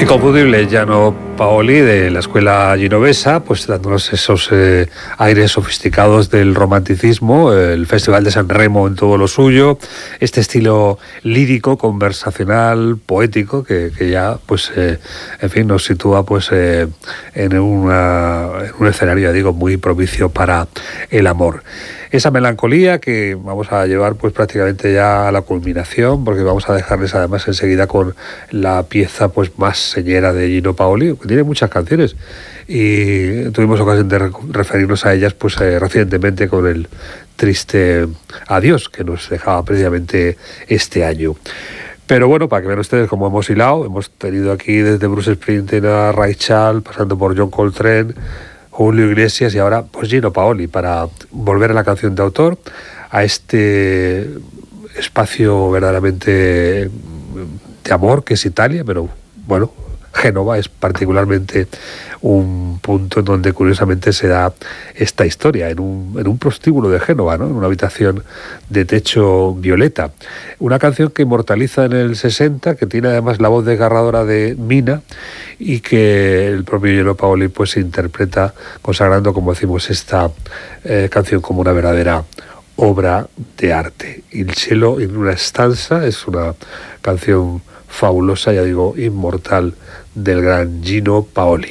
Inconfundible Gino Paoli de la escuela genovesa, pues dándonos esos aires sofisticados del romanticismo, el Festival de San Remo en todo lo suyo, este estilo lírico, conversacional, poético, que ya, pues, en fin, nos sitúa pues en un escenario, digo, muy propicio para el amor. Esa melancolía que vamos a llevar pues prácticamente ya a la culminación, porque vamos a dejarles además enseguida con la pieza pues más señera de Gino Paoli, que tiene muchas canciones y tuvimos ocasión de referirnos a ellas pues recientemente con el triste adiós que nos dejaba precisamente este año. Pero bueno, para que vean ustedes cómo hemos hilado, hemos tenido aquí desde Bruce Springsteen a Ray Charles, pasando por John Coltrane, Julio Iglesias y ahora pues Gino Paoli, para volver a la canción de autor, a este espacio verdaderamente de amor que es Italia, pero bueno, Génova es particularmente un punto en donde curiosamente se da esta historia, en un prostíbulo de Génova, ¿no? En una habitación de techo violeta. Una canción que inmortaliza en el 60, que tiene además la voz desgarradora de Mina y que el propio Gino Paoli pues interpreta consagrando, como decimos, esta canción como una verdadera obra de arte. Il cielo in una stanza es una canción fabulosa, ya digo, inmortal, del gran Gino Paoli.